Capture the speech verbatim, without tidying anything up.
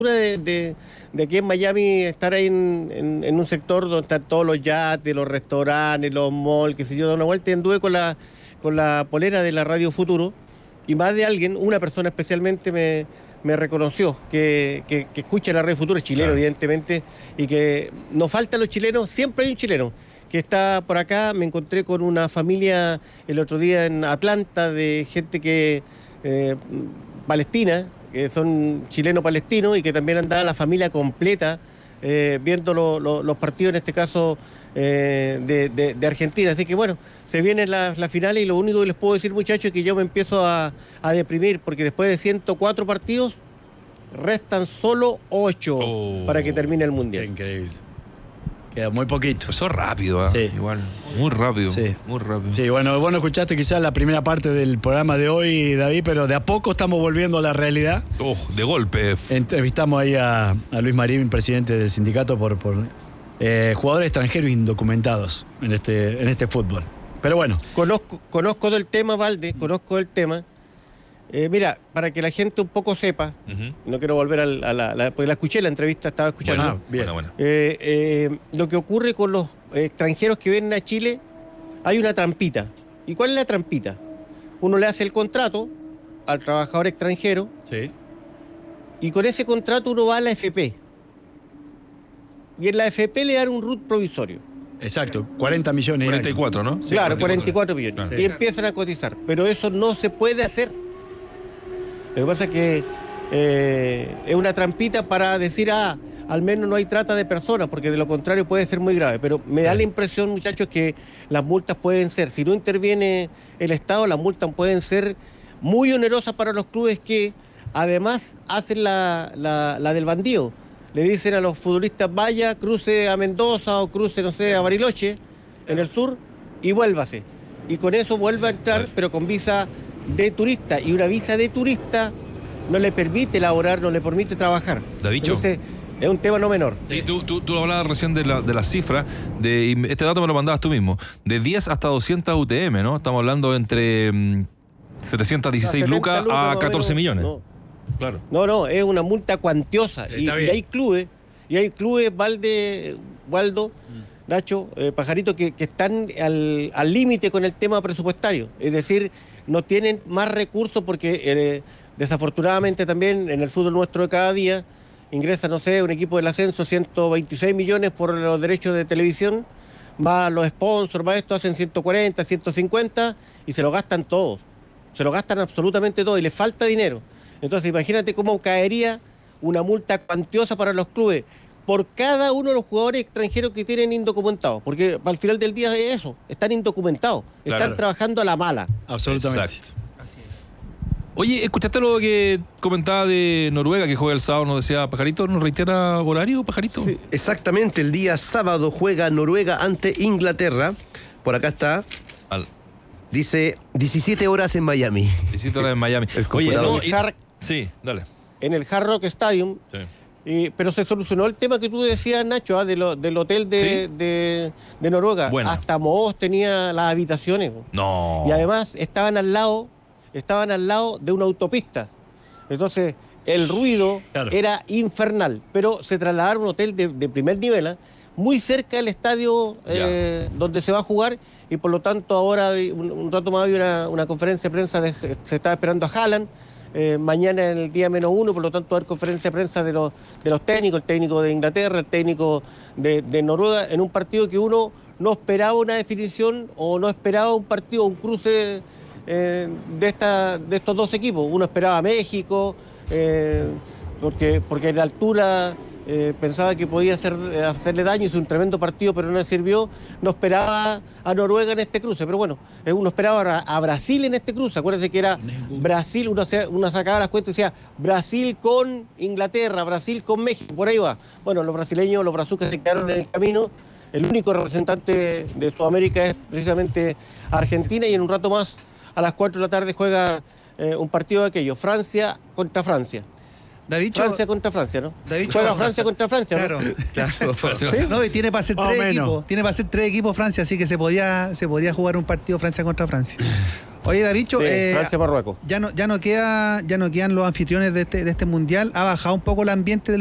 De, de, de aquí en Miami, estar ahí en, en, en un sector donde están todos los yates, los restaurantes, los malls, qué sé yo, da una vuelta y anduve con la, con la polera de la Radio Futuro y más de alguien, una persona especialmente me, me reconoció que, que, que escucha la Radio Futuro, es chileno, claro, evidentemente, y que nos faltan los chilenos, siempre hay un chileno que está por acá. Me encontré con una familia el otro día en Atlanta de gente que eh, palestina, que son chilenos-palestinos y que también andaba la familia completa eh, viendo lo, lo, los partidos, en este caso eh, de, de, de Argentina. Así que bueno, se vienen las la finales y lo único que les puedo decir, muchachos, es que yo me empiezo a, a deprimir porque después de ciento cuatro partidos restan solo ocho oh, para que termine el Mundial. Increíble. Queda muy poquito. Eso rápido, ¿eh? Sí. Igual. Muy rápido. Sí. Muy rápido. Sí, bueno, bueno, escuchaste quizás la primera parte del programa de hoy, David, pero de a poco estamos volviendo a la realidad. Oh, de golpe. Entrevistamos ahí a, a Luis Marín, presidente del sindicato, por, por eh, jugadores extranjeros indocumentados en este, en este fútbol. Pero bueno. Conozco, conozco del tema, Valde, conozco del tema. Eh, mira, para que la gente un poco sepa, uh-huh. no quiero volver a la, a la, la... porque la escuché, la entrevista estaba escuchando. Bueno, bien. Bueno, bueno. Eh, eh, lo que ocurre con los extranjeros que vienen a Chile, hay una trampita. ¿Y cuál es la trampita? Uno le hace el contrato al trabajador extranjero, sí, y con ese contrato uno va a la F P. Y en la F P le dan un R U T provisorio. Exacto, cuarenta millones. cuarenta y cuatro, ¿no? Sí, claro, cuarenta y cuatro millones. Claro. Y empiezan a cotizar. Pero eso no se puede hacer. Lo que pasa es que eh, es una trampita para decir, ah, al menos no hay trata de personas, porque de lo contrario puede ser muy grave. Pero me da la impresión, muchachos, que las multas pueden ser, si no interviene el Estado, las multas pueden ser muy onerosas para los clubes que además hacen la, la, la del bandido. Le dicen a los futbolistas, vaya, cruce a Mendoza o cruce, no sé, a Bariloche, en el sur, y vuélvase. Y con eso vuelve a entrar, pero con visa de turista, y una visa de turista no le permite laborar, no le permite trabajar. Davicho. Entonces, es un tema no menor. Sí, tú, tú, tú hablabas recién de la, de la cifra, de, este dato me lo mandabas tú mismo, de diez hasta doscientas U T M, ¿no? Estamos hablando entre mmm, setecientas dieciséis no, lucas a catorce millones. No. Claro. No, no, es una multa cuantiosa. Y, y hay clubes, y hay clubes, Valde, Waldo, mm. Nacho, eh, Pajarito, que, que están al límite con el tema presupuestario. Es decir, no tienen más recursos porque eh, desafortunadamente también en el fútbol nuestro de cada día ingresa, no sé, un equipo del ascenso ciento veintiséis millones por los derechos de televisión, más los sponsors, más esto, hacen ciento cuarenta, ciento cincuenta y se lo gastan todos. Se lo gastan absolutamente todo y les falta dinero. Entonces imagínate cómo caería una multa cuantiosa para los clubes por cada uno de los jugadores extranjeros que tienen indocumentados, porque al final del día es eso, están indocumentados, claro, están trabajando a la mala. Absolutamente. Exacto. Así es. Oye, ¿escuchaste lo que comentaba de Noruega, que juega el sábado, nos decía Pajarito? ¿Nos reitera horario, Pajarito? Sí, exactamente, el día sábado juega Noruega ante Inglaterra. Por acá está. Al... Dice diecisiete horas en Miami. diecisiete horas en Miami. Oye, no, y... Har... Sí, dale. En el Hard Rock Stadium. Sí. Y, pero se solucionó el tema que tú decías, Nacho, ¿eh? de lo, del hotel de, ¿sí? de, de Noruega. Bueno. Hasta Moos tenía las habitaciones. No. Y además estaban al lado, estaban al lado de una autopista. Entonces, el ruido claro. era infernal. Pero se trasladaron a un hotel de, de primer nivel, ¿eh? muy cerca del estadio eh, donde se va a jugar. Y por lo tanto, ahora, un, un rato más, había una, una conferencia de prensa, de, se estaba esperando a Haaland. Eh, mañana en el día menos uno, por lo tanto va a haber conferencia de prensa de los, de los técnicos, el técnico de Inglaterra, el técnico de, de Noruega, en un partido que uno no esperaba una definición o no esperaba un partido, un cruce eh, de, esta, de estos dos equipos. Uno esperaba a México, eh, porque, porque en la altura eh, pensaba que podía hacer, hacerle daño, hizo un tremendo partido, pero no le sirvió. No esperaba a Noruega en este cruce, pero bueno, uno esperaba a, a Brasil en este cruce. Acuérdense que era Brasil, uno, se, uno sacaba las cuentas y decía Brasil con Inglaterra, Brasil con México, por ahí va. Bueno, los brasileños, los brazucas se quedaron en el camino. El único representante de Sudamérica es precisamente Argentina, y en un rato más, a las cuatro de la tarde, juega eh, un partido de aquello, Francia contra Francia. Davicho, Francia contra Francia, ¿no? Davicho, Juega Francia contra Francia, claro, ¿no? Claro. ¿Sí? No, y tiene para ser tres equipos. Tiene para ser tres equipos Francia, así que se podría, se podría jugar un partido Francia contra Francia. Oye, Davicho, de eh, Francia-Marruecos. ya no, ya no queda, ya no quedan los anfitriones de este, de este mundial. Ha bajado un poco el ambiente de